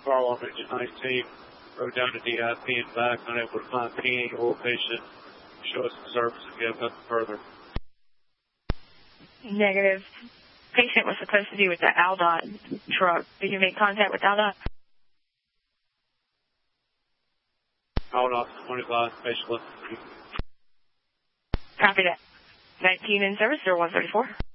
car alarm engine 19, rode down to DIP and back, unable to find P. Oil patient. Show us the service and get nothing further. Negative. Patient was supposed to be with the Aldot truck. Did you make contact with Aldot? Aldot 25, patient left. Copy that. 19 in service, 0134.